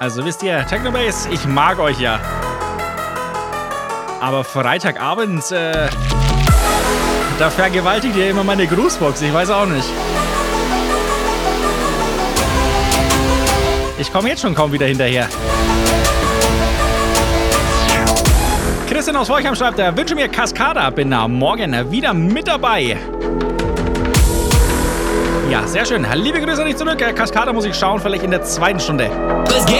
Also wisst ihr, Technobase, ich mag euch ja. Aber Freitagabends, da vergewaltigt ihr immer meine Grußbox. Ich weiß auch nicht. Ich komme jetzt schon kaum wieder hinterher. Christian aus Wolchheim schreibt, er wünsche mir Cascada, bin morgen wieder mit dabei. Ja, sehr schön. Liebe Grüße an dich zurück. Cascada muss ich schauen, vielleicht in der zweiten Stunde.